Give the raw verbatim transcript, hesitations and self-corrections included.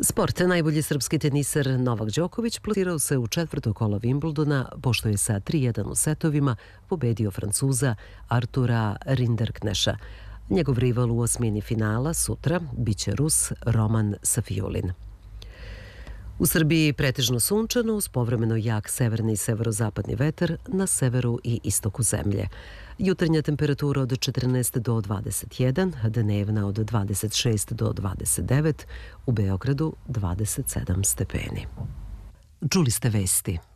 Sport. Najbolji srpski teniser Novak Đoković plasirao se u četvrto kolo Wimbledona, pošto je sa tri jedan u setovima pobedio Francuza Artura Rinderkneša. Njegov rival u osmini finala sutra biće Rus Roman Safiulin. U Srbiji pretežno sunčano uz povremeno jak severni i severozapadni vetar na severu i istoku zemlje. Jutarnja temperatura od četrnaest do dvadeset jedan, dnevna od dvadeset šest do dvadeset devet, u Beogradu dvadeset sedam stepeni. Čuli ste vesti.